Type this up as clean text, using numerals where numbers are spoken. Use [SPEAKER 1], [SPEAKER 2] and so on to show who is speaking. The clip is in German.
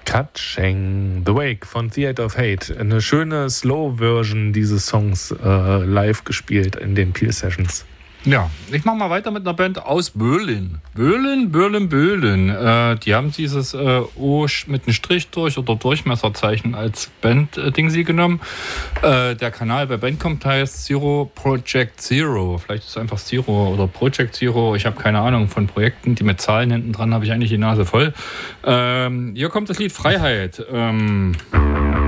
[SPEAKER 1] Katscheng, The Wake von Theater of Hate. Eine schöne Slow-Version dieses Songs live gespielt in den Peel Sessions.
[SPEAKER 2] Ja, ich mache mal weiter mit einer Band aus Böhlen. Böhlen. Die haben dieses O mit einem Strich durch oder Durchmesserzeichen als Band-Ding genommen. Der Kanal bei Bandcamp heißt Zero Project Zero. Vielleicht ist es einfach Zero oder Project Zero. Ich habe keine Ahnung von Projekten, die mit Zahlen hinten dran habe ich eigentlich die Nase voll. Hier kommt das Lied Freiheit.